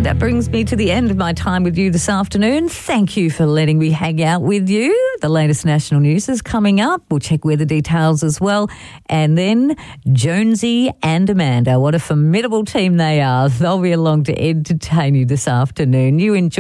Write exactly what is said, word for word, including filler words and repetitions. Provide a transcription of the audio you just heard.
that brings me to the end of my time with you this afternoon. Thank you for letting me hang out with you. The latest national news is coming up. We'll check weather details as well. And then Jonesy and Amanda. What a formidable team they are. They'll be along to entertain you this afternoon. You enjoy